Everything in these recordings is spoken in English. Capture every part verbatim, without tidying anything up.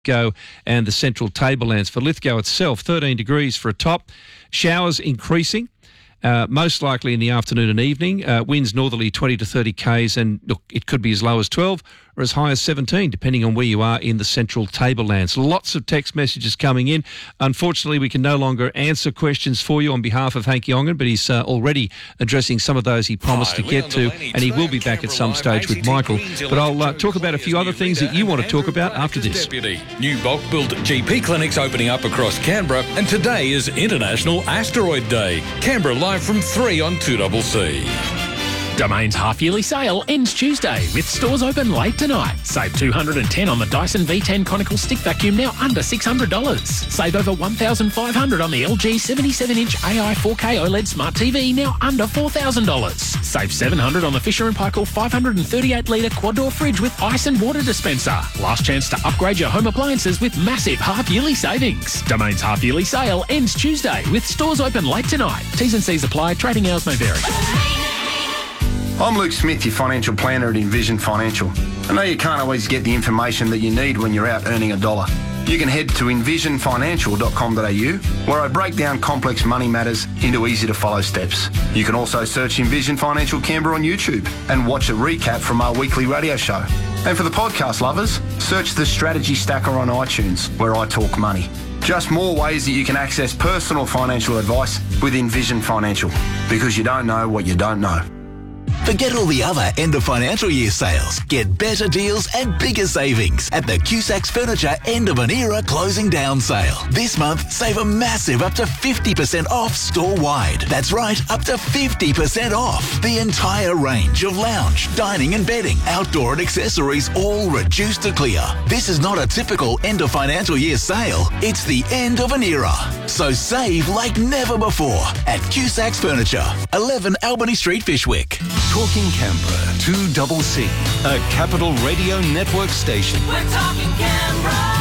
Lithgow and the Central Tablelands. For Lithgow itself, thirteen degrees for a top. Showers increasing. Uh, most likely in the afternoon and evening. Uh, winds northerly twenty to thirty kays, and look, it could be as low as twelve or as high as seventeen, depending on where you are in the Central Tablelands. Lots of text messages coming in. Unfortunately, we can no longer answer questions for you on behalf of Hank Yongan, but he's uh, already addressing some of those he promised Hi, to get to, and he will be back at some stage with Michael. But I'll uh, talk about a few other things that you want to talk about after this. Deputy. New bulk built G P clinics opening up across Canberra, and today is International Asteroid Day. Canberra live from three on two C C. Domain's half-yearly sale ends Tuesday with stores open late tonight. Save two hundred ten dollars on the Dyson V ten conical stick vacuum, now under six hundred dollars. Save over one thousand five hundred dollars on the L G seventy-seven inch A I four K OLED Smart T V, now under four thousand dollars. Save seven hundred dollars on the Fisher and Paykel five hundred thirty-eight litre quad-door fridge with ice and water dispenser. Last chance to upgrade your home appliances with massive half-yearly savings. Domain's half-yearly sale ends Tuesday with stores open late tonight. T's and C's apply. Trading hours may vary. I'm Luke Smith, your financial planner at Envision Financial. I know you can't always get the information that you need when you're out earning a dollar. You can head to envision financial dot com dot a u, where I break down complex money matters into easy-to-follow steps. You can also search Envision Financial Canberra on YouTube and watch a recap from our weekly radio show. And for the podcast lovers, search the Strategy Stacker on iTunes, where I talk money. Just more ways that you can access personal financial advice with Envision Financial, because you don't know what you don't know. Forget all the other end of financial year sales. Get better deals and bigger savings at the Cusacks Furniture End of an Era Closing Down Sale. This month, save a massive up to fifty percent off store-wide. That's right, up to fifty percent off. The entire range of lounge, dining and bedding, outdoor and accessories, all reduced to clear. This is not a typical end of financial year sale. It's the end of an era. So save like never before at Cusacks Furniture, eleven Albany Street, Fishwick. Talking Canberra, two C C, a Capital Radio Network station. We're talking Canberra.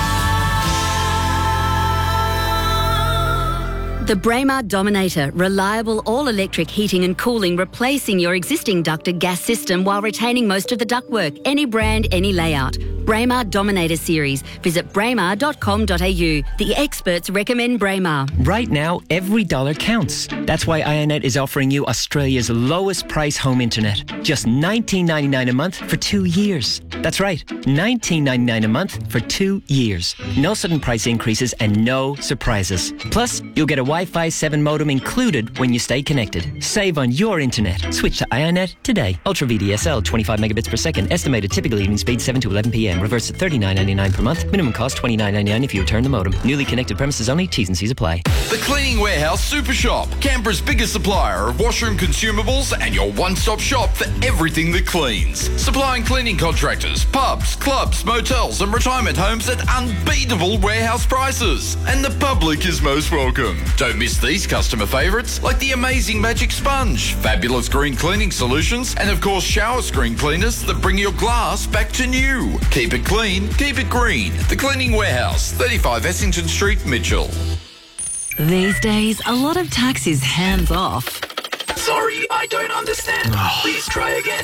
The Braemar Dominator, reliable all-electric heating and cooling, replacing your existing ducted gas system while retaining most of the ductwork. Any brand, any layout. Braemar Dominator series. Visit braemar dot com dot a u. The experts recommend Braemar. Right now, every dollar counts. That's why Ionet is offering you Australia's lowest price home internet. Just nineteen ninety-nine a month for two years. That's right, nineteen ninety-nine a month for two years. No sudden price increases and no surprises. Plus, you'll get a Wi-Fi seven modem included when you stay connected. Save on your internet. Switch to Ionet today. Ultra V D S L, twenty-five megabits per second. Estimated typical evening speed seven to eleven p m. Reverse at thirty-nine ninety-nine per month. Minimum cost twenty-nine ninety-nine if you return the modem. Newly connected premises only. T's and C's apply. The Cleaning Warehouse Super Shop, Canberra's biggest supplier of washroom consumables and your one-stop shop for everything that cleans. Supplying cleaning contractors, pubs, clubs, motels and retirement homes at unbeatable warehouse prices. And the public is most welcome. Don't miss these customer favourites like the amazing Magic Sponge, fabulous green cleaning solutions, and of course shower screen cleaners that bring your glass back to new. Keep it clean, keep it green. The Cleaning Warehouse, thirty-five Essington Street, Mitchell. These days, a lot of tax is hands off. Sorry, I don't understand. Please try again.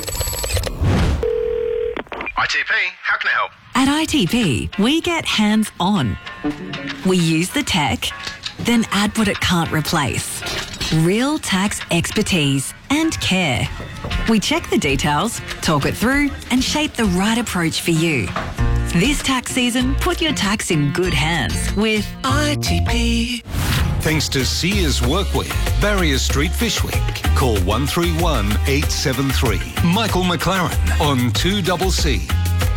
I T P, how can I help? At I T P, we get hands on. We use the tech, then add what it can't replace. Real tax expertise and care. We check the details, talk it through, and shape the right approach for you. This tax season, put your tax in good hands with I T P. Thanks to Sears Workwear, Barrier Street, Fishwick. Call one three one, eight seven three. Michael McLaren on two C C.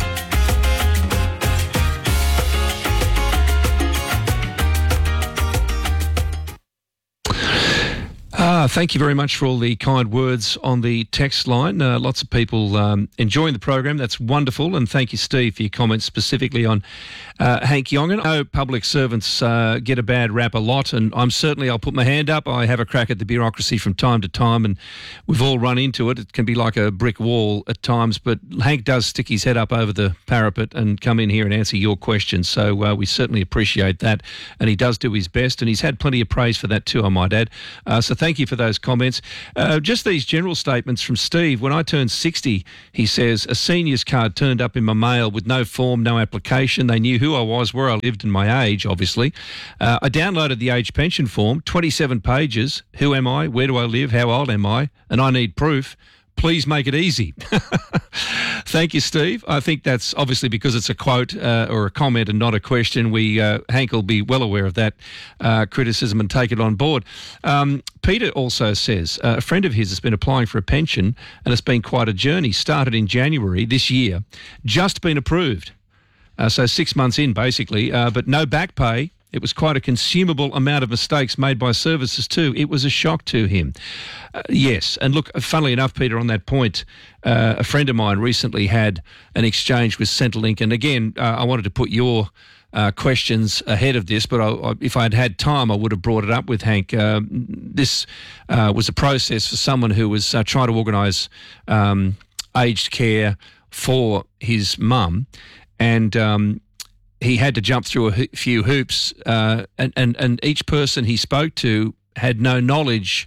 Ah, thank you very much for all the kind words on the text line. Uh, lots of people um, enjoying the program. That's wonderful. And thank you, Steve, for your comments specifically on uh, Hank Yongan. I know public servants uh, get a bad rap a lot, and I'm certainly, I'll put my hand up. I have a crack at the bureaucracy from time to time, and we've all run into it. It can be like a brick wall at times, but Hank does stick his head up over the parapet and come in here and answer your questions. So uh, we certainly appreciate that. And he does do his best, and he's had plenty of praise for that too, I might add. Uh, so thank you for for those comments. Uh, just these general statements from Steve. When I turned sixty, he says, a senior's card turned up in my mail with no form, no application. They knew who I was, where I lived, and my age, obviously. Uh, I downloaded the age pension form, twenty-seven pages. Who am I? Where do I live? How old am I? And I need proof. Please make it easy. Thank you, Steve. I think that's obviously because it's a quote uh, or a comment and not a question. We uh, Hank will be well aware of that uh, criticism and take it on board. Um, Peter also says uh, a friend of his has been applying for a pension and it's been quite a journey. Started in January this year, just been approved. Uh, so six months in, basically, uh, but no back pay. It was quite a consumable amount of mistakes made by services too. It was a shock to him. Uh, yes, and look, funnily enough, Peter, on that point, uh, a friend of mine recently had an exchange with Centrelink, and again, uh, I wanted to put your uh, questions ahead of this, but I, I, if I had had time, I would have brought it up with Hank. Uh, this uh, was a process for someone who was uh, trying to organise um, aged care for his mum, and um, he had to jump through a ho- few hoops, uh, and, and, and each person he spoke to had no knowledge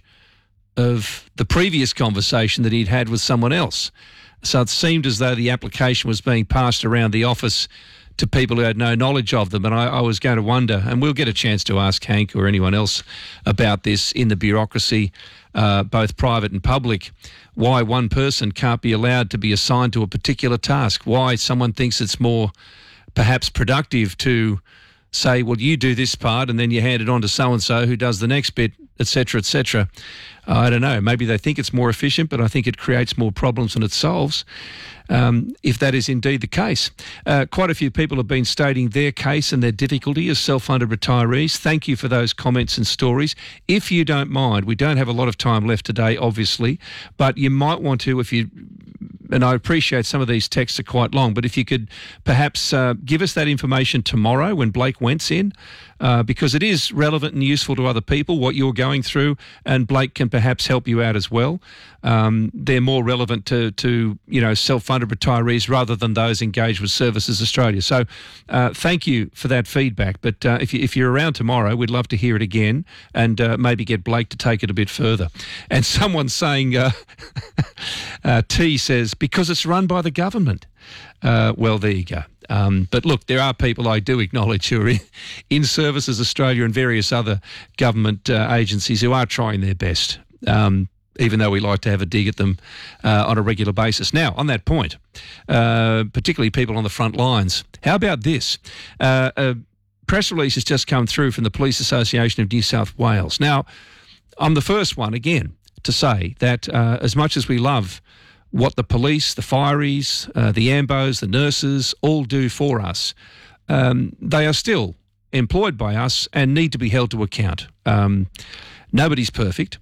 of the previous conversation that he'd had with someone else. So it seemed as though the application was being passed around the office to people who had no knowledge of them. And I, I was going to wonder, and we'll get a chance to ask Hank or anyone else about this in the bureaucracy, uh, both private and public, why one person can't be allowed to be assigned to a particular task, why someone thinks it's more perhaps productive to say, well, you do this part and then you hand it on to so-and-so who does the next bit, et cetera, et cetera. Uh, I don't know. Maybe they think it's more efficient, but I think it creates more problems than it solves, um, if that is indeed the case. Uh, quite a few people have been stating their case and their difficulty as self-funded retirees. Thank you for those comments and stories. If you don't mind, we don't have a lot of time left today, obviously, but you might want to, if you... and I appreciate some of these texts are quite long, but if you could perhaps uh, give us that information tomorrow when Blake Went's in, uh, because it is relevant and useful to other people, what you're going through, and Blake can perhaps help you out as well. Um, they're more relevant to, to you know, self-funded retirees rather than those engaged with Services Australia. So uh, thank you for that feedback. But uh, if, you, if you're around tomorrow, we'd love to hear it again and uh, maybe get Blake to take it a bit further. And someone's saying, uh, uh, T says, because it's run by the government. Uh, well, there you go. Um, but look, there are people I do acknowledge who are in, in Services Australia and various other government uh, agencies who are trying their best, um, even though we like to have a dig at them uh, on a regular basis. Now, on that point, uh, particularly people on the front lines, how about this? Uh, a press release has just come through from the Police Association of New South Wales. Now, I'm the first one, again, to say that uh, as much as we love what the police, the fireys, uh, the ambos, the nurses all do for us, um, they are still employed by us and need to be held to account. Um, nobody's perfect.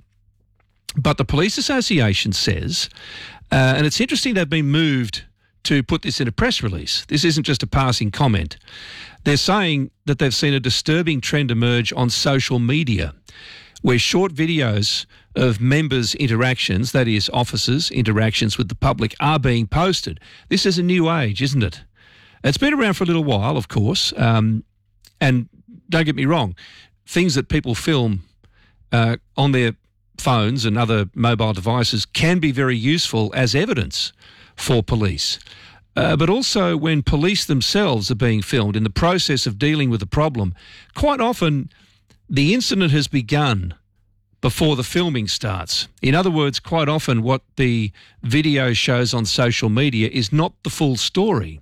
But the Police Association says, uh, and it's interesting they've been moved to put this in a press release. This isn't just a passing comment. They're saying that they've seen a disturbing trend emerge on social media where short videos of members' interactions, that is, officers' interactions with the public, are being posted. This is a new age, isn't it? It's been around for a little while, of course, um, and don't get me wrong, things that people film uh, on their phones and other mobile devices can be very useful as evidence for police. Uh, but also when police themselves are being filmed in the process of dealing with a problem, quite often the incident has begun before the filming starts. In other words, quite often what the video shows on social media is not the full story.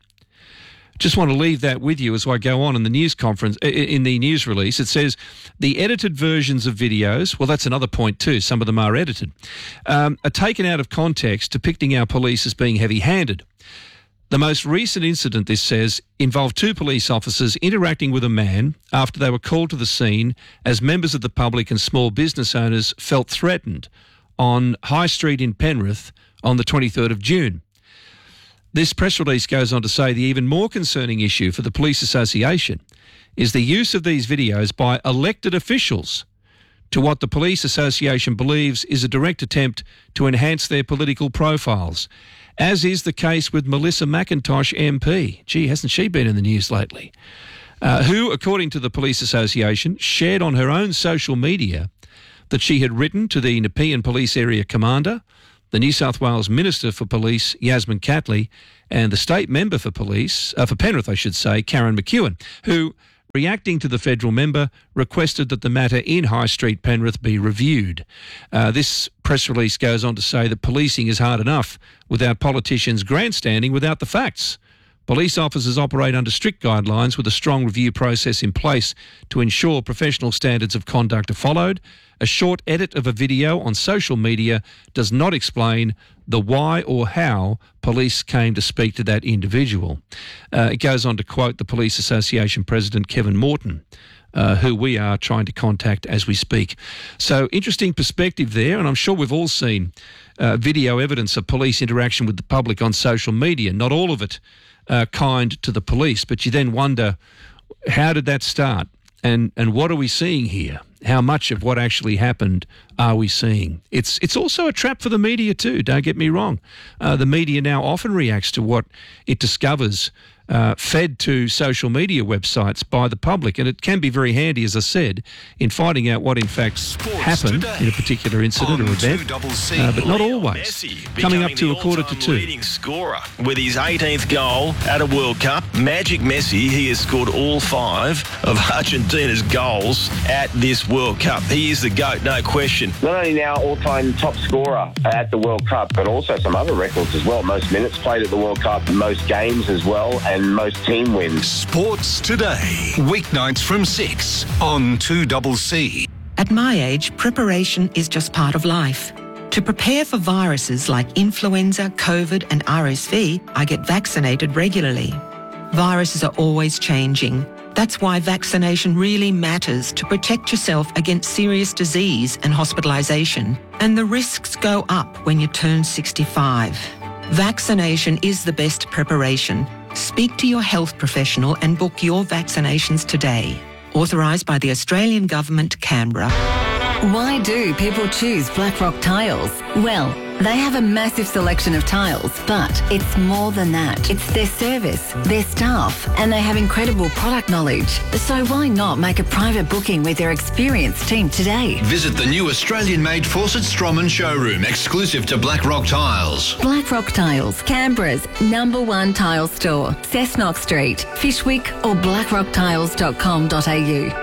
Just want to leave that with you as I go on in the news conference, in the news release. It says the edited versions of videos, well, that's another point too, some of them are edited, um, are taken out of context, depicting our police as being heavy-handed. The most recent incident, this says, involved two police officers interacting with a man after they were called to the scene as members of the public and small business owners felt threatened on High Street in Penrith on the twenty-third of June. This press release goes on to say the even more concerning issue for the Police Association is the use of these videos by elected officials to what the Police Association believes is a direct attempt to enhance their political profiles, as is the case with Melissa McIntosh M P. Gee, hasn't she been in the news lately? Uh, who, according to the Police Association, shared on her own social media that she had written to the Nepean Police Area Commander, the New South Wales Minister for Police, Yasmin Catley, and the State Member for Police, uh, for Penrith, I should say, Karen McEwen, who, reacting to the federal member, requested that the matter in High Street, Penrith, be reviewed. Uh, this press release goes on to say that policing is hard enough without politicians grandstanding without the facts. Police officers operate under strict guidelines with a strong review process in place to ensure professional standards of conduct are followed. A short edit of a video on social media does not explain the why or how police came to speak to that individual. Uh, it goes on to quote the Police Association President Kevin Morton, uh, who we are trying to contact as we speak. So interesting perspective there, and I'm sure we've all seen uh, video evidence of police interaction with the public on social media. Not all of it uh, kind to the police, but you then wonder, how did that start? And and what are we seeing here? How much of what actually happened are we seeing? It's it's also a trap for the media too, don't get me wrong. Uh, the media now often reacts to what it discovers uh, fed to social media websites by the public, and it can be very handy, as I said, in finding out what in fact Sports happened today in a particular incident or event, uh, but not always. Coming up to a quarter to two. Leading scorer with his eighteenth goal at a World Cup. Magic Messi, he has scored all five of Argentina's goals at this World Cup. He is the GOAT, no question. Not only now all-time top scorer at the World Cup, but also some other records as well. Most minutes played at the World Cup, most games as well, and most team wins. Sports Today, weeknights from six on two C C. At my age, preparation is just part of life. To prepare for viruses like influenza, COVID and R S V, I get vaccinated regularly. Viruses are always changing. That's why vaccination really matters to protect yourself against serious disease and hospitalisation. And the risks go up when you turn sixty-five. Vaccination is the best preparation. Speak to your health professional and book your vaccinations today. Authorised by the Australian Government, Canberra. Why do people choose Blackrock Tiles? Well, they have a massive selection of tiles, but it's more than that. It's their service, their staff, and they have incredible product knowledge. So why not make a private booking with their experienced team today? Visit the new Australian-made Fawcett Stroman showroom, exclusive to Blackrock Tiles. Blackrock Tiles, Canberra's number one tile store. Cessnock Street, Fishwick or blackrock tiles dot com dot a u.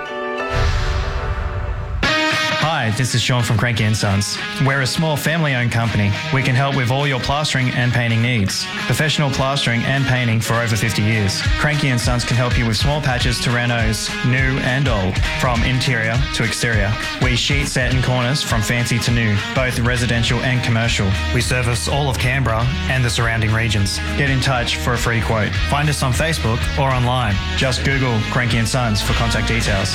Hi, this is Sean from Cranky and Sons. We're a small family-owned company. We can help with all your plastering and painting needs. Professional plastering and painting for over fifty years. Cranky and Sons can help you with small patches to renos, new and old, from interior to exterior. We sheet set in corners from fancy to new, both residential and commercial. We service all of Canberra and the surrounding regions. Get in touch for a free quote. Find us on Facebook or online. Just Google Cranky and Sons for contact details.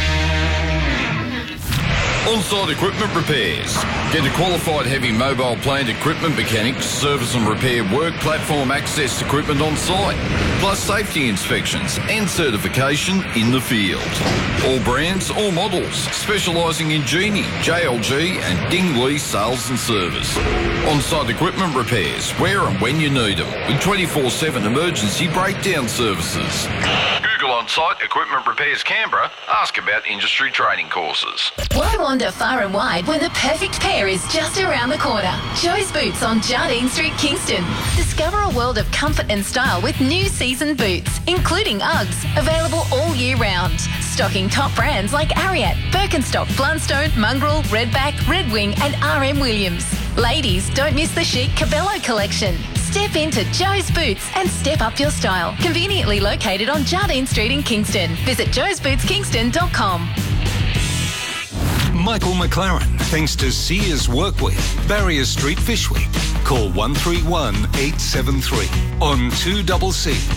On-site equipment repairs. Get a qualified heavy mobile plant equipment mechanic to service and repair work platform access equipment on site, plus safety inspections and certification in the field. All brands, all models, specialising in Genie, J L G and Dingley sales and service. On-site equipment repairs, where and when you need them, with twenty-four seven emergency breakdown services. Google On-Site Equipment Repairs Canberra. Ask about industry training courses. Why wander far and wide when the perfect pair is just around the corner? Joe's Boots on Jardine Street, Kingston. Discover a world of comfort and style with new season boots, including Uggs, available all year round. Stocking top brands like Ariat, Birkenstock, Blundstone, Mongrel, Redback, Red Wing and R M Williams. Ladies, don't miss the chic Cabello collection. Step into Joe's Boots and step up your style. Conveniently located on Jardine Street in Kingston. Visit joes boots kingston dot com. Michael McLaren, thanks to Sears Workwear, Barrier Street, Fishwick. Call one three one, eight seven three on two C C.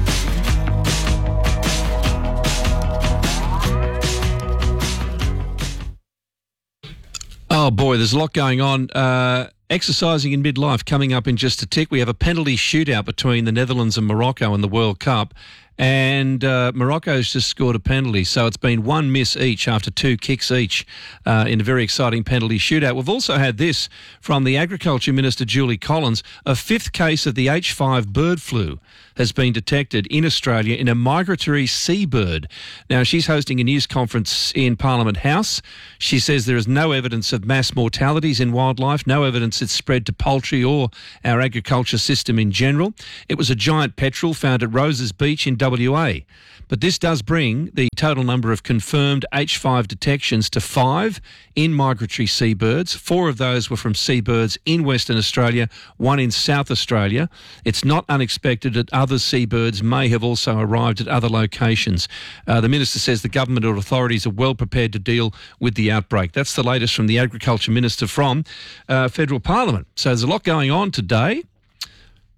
Oh boy, there's a lot going on. Uh, exercising in midlife coming up in just a tick. We have a penalty shootout between the Netherlands and Morocco in the World Cup. and uh, Morocco's just scored a penalty. So it's been one miss each after two kicks each uh, in a very exciting penalty shootout. We've also had this from the Agriculture Minister, Julie Collins. A fifth case of the H five bird flu has been detected in Australia in a migratory seabird. Now, she's hosting a news conference in Parliament House. She says there is no evidence of mass mortalities in wildlife, no evidence it's spread to poultry or our agriculture system in general. It was a giant petrel found at Roses Beach in W A. But this does bring the total number of confirmed H five detections to five in migratory seabirds. Four of those were from seabirds in Western Australia, one in South Australia. It's not unexpected that other seabirds may have also arrived at other locations. Uh, the Minister says the government or authorities are well prepared to deal with the outbreak. That's the latest from the Agriculture Minister from uh, Federal Parliament. So there's a lot going on today.